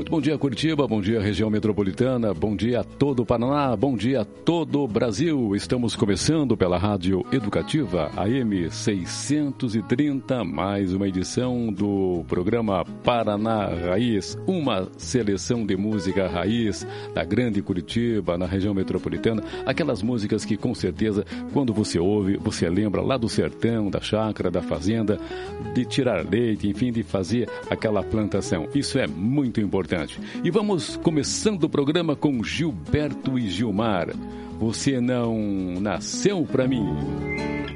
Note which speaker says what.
Speaker 1: Muito bom dia, Curitiba, bom dia, região metropolitana, bom dia a todo o Paraná, bom dia a todo o Brasil. Estamos começando pela Rádio Educativa, AM 630, mais uma edição do programa Paraná Raiz, uma seleção de música raiz da grande Curitiba, na região metropolitana, aquelas músicas que com certeza, quando você ouve, você lembra lá do sertão, da chácara, da fazenda, de tirar leite, enfim, de fazer aquela plantação. Isso é muito importante. E vamos começando o programa com Gilberto e Gilmar. Você não nasceu pra mim.